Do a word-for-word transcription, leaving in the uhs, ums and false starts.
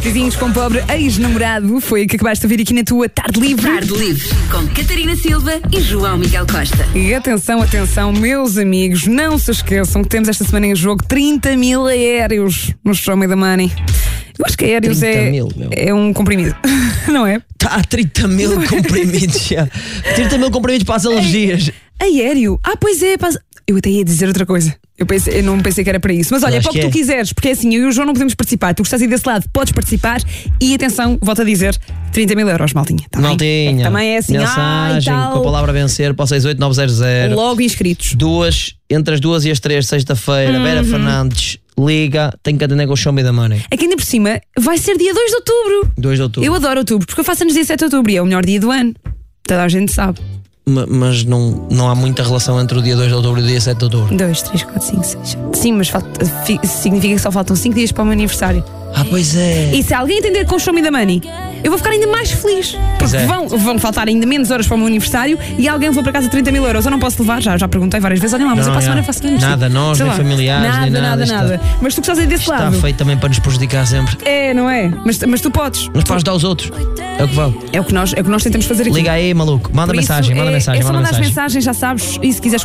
Vizinhos com pobre ex-namorado foi o que acabaste de ouvir aqui na tua Tarde Livre. Tarde Livre, com Catarina Silva e João Miguel Costa. E atenção, atenção, meus amigos, não se esqueçam que temos esta semana em jogo trinta mil aéreos no Show Me the Money. Eu acho que aéreos é, mil, meu. é um comprimido, não é? Tá, trinta mil comprimidos já. trinta mil comprimidos para as alergias. Aéreo? Ah, pois é. Passa... Eu até ia dizer outra coisa. Eu, pensei, eu não pensei que era para isso. Mas olha, é para o que tu é. quiseres, porque é assim, eu e o João não podemos participar. Tu que estás aí desse lado, podes participar. E atenção, volto a dizer, trinta mil euros, maltinha. Tá maltinha. É, também é assim, mensagem ai, com a palavra vencer para o seis oito nove zero zero. Logo inscritos. Duas, entre as duas e as três, sexta-feira, uhum. Vera Fernandes liga, tem que atender com o Show Me the Money. Aqui ainda por cima vai ser dia dois de outubro. dois de outubro. Eu adoro outubro, porque eu faço anos dia sete de outubro e é o melhor dia do ano. Toda a gente sabe. Mas não, não há muita relação entre o dia dois de outubro e o dia sete de outubro. dois, três, quatro, cinco, seis. Sim, mas falta, significa que só faltam cinco dias para o meu aniversário. Ah, pois é. E se alguém entender com o Show Me the Money, eu vou ficar ainda mais feliz. Porque é. vão, vão faltar ainda menos horas para o meu aniversário e alguém levou para casa trinta mil euros. Eu não posso levar, já, já perguntei várias vezes. Olha lá, mas não, eu para a já. semana faço anos. Nada, nós, nem familiares, nada, nem nada. Nada, está, nada, Mas tu que estás aí desse está lado. Está feito também para nos prejudicar sempre. É, não é? Mas, mas tu podes. Mas para ajudar os outros. É o que vale. É o que nós, é o que nós tentamos fazer aqui. Liga aí, maluco. Manda Por mensagem, isso, manda é, mensagem. É só manda mandar as mensagem. mensagens, já sabes. E se quiseres